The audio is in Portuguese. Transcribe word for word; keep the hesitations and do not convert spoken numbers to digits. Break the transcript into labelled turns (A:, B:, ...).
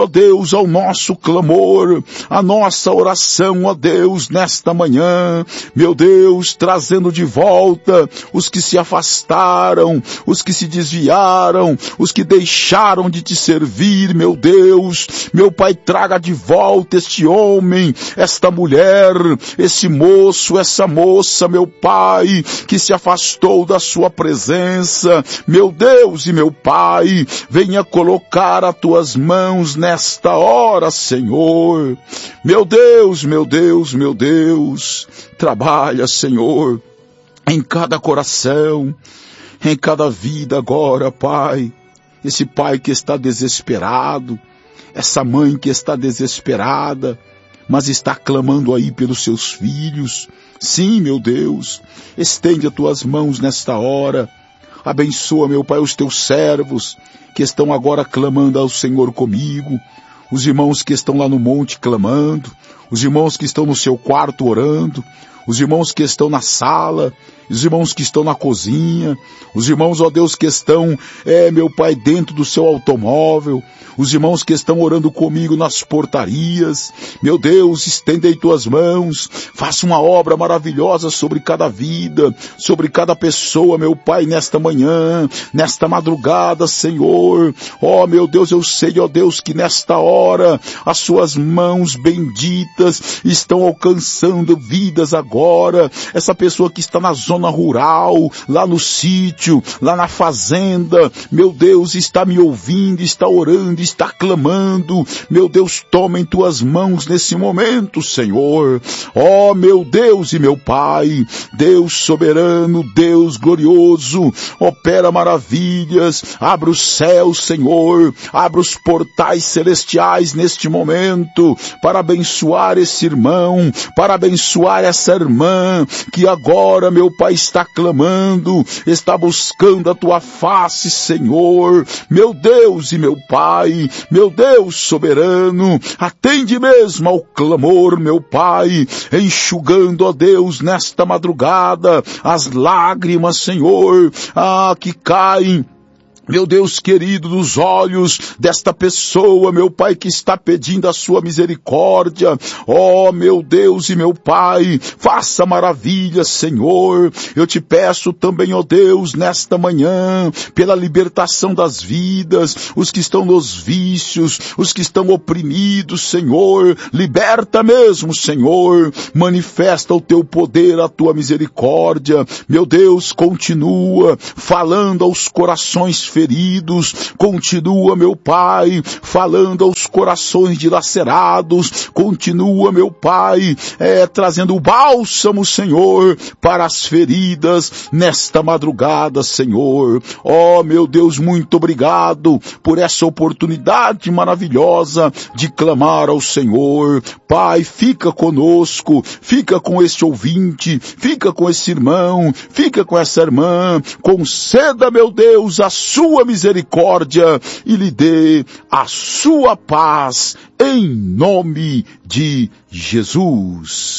A: ó Deus, ao nosso clamor, a nossa oração, ó Deus, nesta manhã, meu Deus, trazendo de volta os que se afastaram, os que se desviaram, os que deixaram de te servir, meu Deus, meu Pai, traga de volta este homem, esta mulher, esse moço, essa moça, meu Pai, que se afastou da sua presença, meu Deus e meu Pai, venha colocar as tuas mãos nesta hora, Senhor, meu Deus, meu Deus, meu Deus, trabalha, Senhor, em cada coração, em cada vida agora, Pai, esse pai que está desesperado, essa mãe que está desesperada, mas está clamando aí pelos seus filhos. Sim, meu Deus, estende as tuas mãos nesta hora, abençoa, meu Pai, os teus servos que estão agora clamando ao Senhor comigo, os irmãos que estão lá no monte clamando, os irmãos que estão no seu quarto orando, os irmãos que estão na sala, os irmãos que estão na cozinha, os irmãos, ó Deus, que estão, é, meu Pai, dentro do seu automóvel, os irmãos que estão orando comigo nas portarias, meu Deus, estendei tuas mãos, faça uma obra maravilhosa sobre cada vida, sobre cada pessoa, meu Pai, nesta manhã, nesta madrugada, Senhor, ó meu Deus, eu sei, ó Deus, que nesta hora, as suas mãos benditas estão alcançando vidas agora, essa pessoa que está na zona rural, lá no sítio, lá na fazenda, meu Deus, está me ouvindo, está orando, está clamando, meu Deus, toma em tuas mãos nesse momento, Senhor, ó meu Deus e meu Pai, Deus soberano, Deus glorioso, opera maravilhas, abre os céus, Senhor, abre os portais celestiais neste momento, para abençoar esse irmão, para abençoar essa irmã, que agora, meu Pai, está clamando, está buscando a tua face, Senhor, meu Deus e meu Pai, meu Deus soberano, atende mesmo ao clamor, meu Pai, enxugando, ó Deus, nesta madrugada, as lágrimas, Senhor, ah, que caem, meu Deus querido, dos olhos desta pessoa, meu Pai, que está pedindo a sua misericórdia, ó oh, meu Deus e meu Pai, faça maravilha, Senhor, eu te peço também, ó oh Deus, nesta manhã, pela libertação das vidas, os que estão nos vícios, os que estão oprimidos, Senhor, liberta mesmo, Senhor, manifesta o teu poder, a tua misericórdia, meu Deus, continua falando aos corações feridos, continua, meu Pai, falando aos corações dilacerados, continua, meu Pai, é, trazendo o bálsamo, Senhor, para as feridas nesta madrugada, Senhor. Ó, oh, meu Deus, muito obrigado por essa oportunidade maravilhosa de clamar ao Senhor. Pai, fica conosco, fica com este ouvinte, fica com esse irmão, fica com essa irmã, conceda, meu Deus, a sua sua misericórdia e lhe dê a sua paz em nome de Jesus.